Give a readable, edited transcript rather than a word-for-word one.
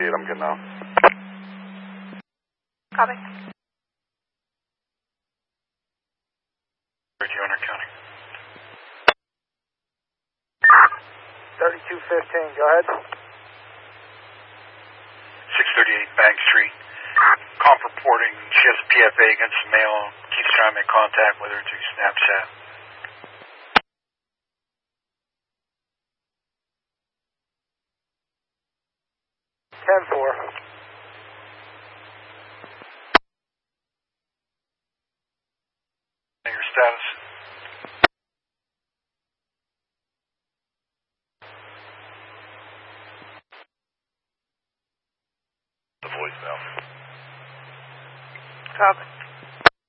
I'm good now. Copy. Hunter County. 3215, go ahead. 638 Bank Street. Comp reporting she has a PFA against the male. Keeps trying to make contact with her through Snapchat. 10-4. Your status? The voicemail. Copy.